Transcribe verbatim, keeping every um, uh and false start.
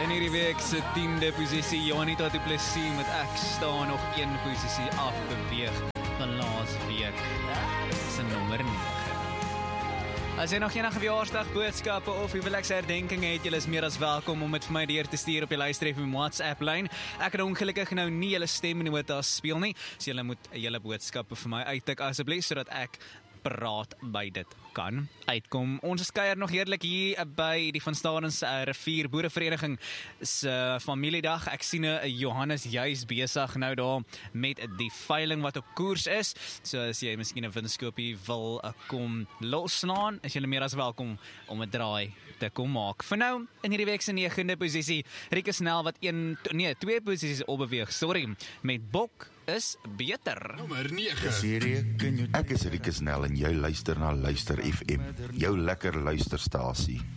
In hierdie week se tiende posisie, Juanita du Plessis met Ek staan nog een posisie afbeweeg van laas week se nommer nege. As jy nog enige verjaarsdag boodskappe of huwelikse herdenking het, jy is meer as welkom om dit vir my deur te stuur op die luister F M WhatsApp lyn. Ek het ongelukkig nou nie julle stemnotas speel nie, so julle moet julle boodskappe vir my uittik asseblief, sodat ek praat by dit kan uitkom. Ons kuier nog heerlik hier by die Van Stadens uh, Rivier Boerevereniging se uh, familiedag. Ek sien uh, Johannes juis besig nou daar met die veiling wat op koers is. So as jy miskien 'n winskoopie wil uh, kom loslaan, is jy meer as welkom om 'n draai te kom maak. Vir nou, in hierdie week se negende posisie, Rieke Snell wat een, nee, twee posisies opbeweeg, sorry, met Bok is beter. Nommer nege. Ek is Rieke Snell en jy luister na Luister F M, jou lekker luisterstasie.